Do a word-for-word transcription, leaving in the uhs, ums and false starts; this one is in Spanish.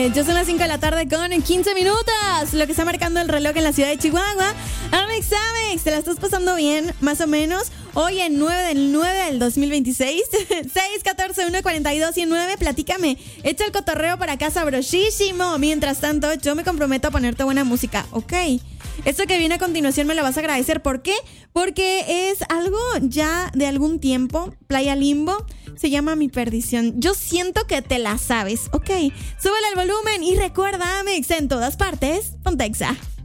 Ya son las cinco de la tarde con quince minutos, lo que está marcando el reloj en la ciudad de Chihuahua. Amex, Amex, ¿te la estás pasando bien? Más o menos. Hoy en nueve del nueve del dos mil veintiséis. seis, catorce, uno, cuarenta y dos y nueve. Platícame. Echa el cotorreo para acá sabrosísimo. Mientras tanto, yo me comprometo a ponerte buena música. Ok. Esto que viene a continuación me lo vas a agradecer. ¿Por qué? Porque es algo ya de algún tiempo. Playa Limbo. Se llama Mi Perdición. Yo siento que te la sabes. Ok. Súbele el volumen y recuerda, Amex, en todas partes. Ponte Exa.